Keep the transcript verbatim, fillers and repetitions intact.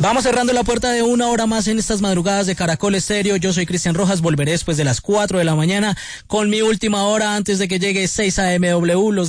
Vamos cerrando la puerta de una hora más en estas madrugadas de Caracol Estéreo. Yo soy Cristian Rojas, volveré después de las cuatro de la mañana con mi última hora antes de que llegue seis A M W. Los